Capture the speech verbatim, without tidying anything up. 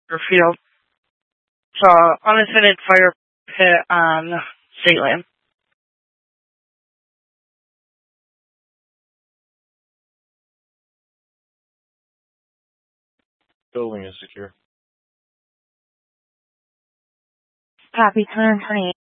or field. So, unattended fire pit on state land. Building is secure. Copy, ten twenty-eight.